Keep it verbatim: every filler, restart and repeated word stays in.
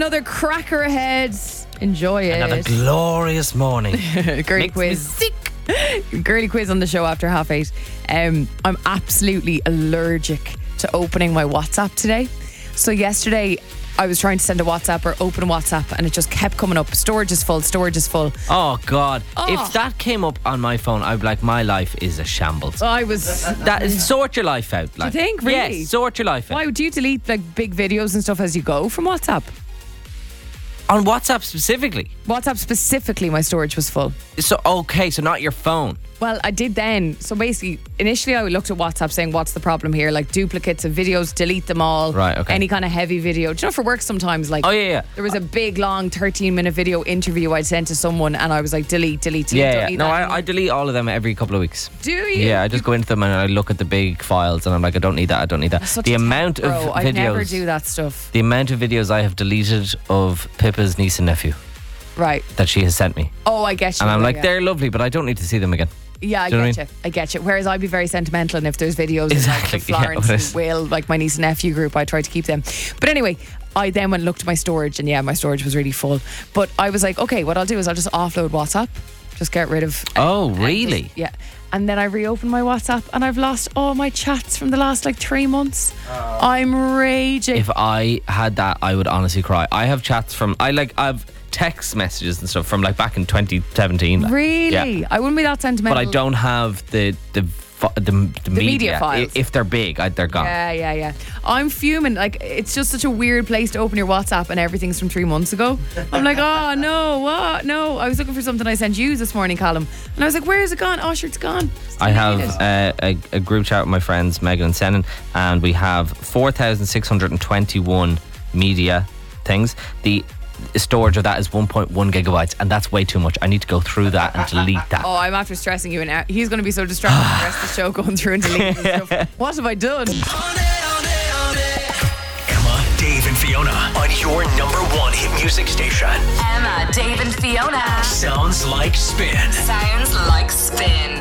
another cracker ahead. Enjoy it. Another glorious morning. Girly Makes quiz. me sick. Girly quiz on the show after half eight. Um, I'm absolutely allergic to opening my WhatsApp today. So yesterday I was trying to send a WhatsApp or open a WhatsApp and it just kept coming up. Storage is full, storage is full. Oh, God. Oh. If that came up on my phone, I'd be like, my life is a shambles. I was... That is, sort your life out. Like. Do you think? Really? Yes, sort your life out. Why, do you delete like big videos and stuff as you go from WhatsApp? On WhatsApp specifically? WhatsApp specifically, my storage was full. So, okay, so not your phone. Well, I did then. So basically, initially I looked at WhatsApp saying, what's the problem here? Like duplicates of videos, delete them all. Right, okay. Any kind of heavy video. Do you know, for work sometimes, like, Oh, yeah, yeah. there was a big, long thirteen minute video interview I'd sent to someone and I was like, delete, delete, delete. Yeah, don't yeah. need No, that I, anymore. I delete all of them every couple of weeks. Do you? Yeah, I just go into them and I look at the big files and I'm like, I don't need that, I don't need that. Such The a amount tech of bro. videos... I'd never do that stuff. The amount of videos I have deleted of Pippa's niece and nephew Right. that she has sent me. Oh, I get you. And I'm like, yeah. they're lovely, but I don't need to see them again. Yeah, I Do you know get what you. I get you. Whereas I'd be very sentimental, and if there's videos Exactly, of like yeah, the Florence but and it's- Will, like my niece and nephew group, I try to keep them. But anyway, I then went and looked at my storage, and yeah, my storage was really full. But I was like, okay, what I'll do is I'll just offload WhatsApp, just get rid of. Oh, and really? just- yeah. And then I reopened my WhatsApp, and I've lost all my chats from the last like three months. I'm raging. If I had that, I would honestly cry. I have chats from... I like... I've text messages and stuff from like back in twenty seventeen. like. really? Yeah. I wouldn't be that sentimental. But I don't have the... the The, the, the, media, media files. I- If they're big, I, they're gone. Yeah, yeah, yeah. I'm fuming. Like, it's just such a weird place to open your WhatsApp and everything's from three months ago. I'm like, oh, no, what? No. I was looking for something I sent you this morning, Callum. And I was like, where is it gone? Oh, sure, it's gone. Still I need have it. uh, a, a group chat with my friends Megan and Senan, and we have four thousand six hundred twenty-one media things. The storage of that is one point one gigabytes, and that's way too much. I need to go through that and delete that. Oh, I'm after stressing you now. He's going to be so distracted for the rest of the show going through and deleting this stuff. What have I done? Emma, Dave, and Fiona on your number one hit music station. Emma, Dave, and Fiona. Sounds like spin. Sounds like spin.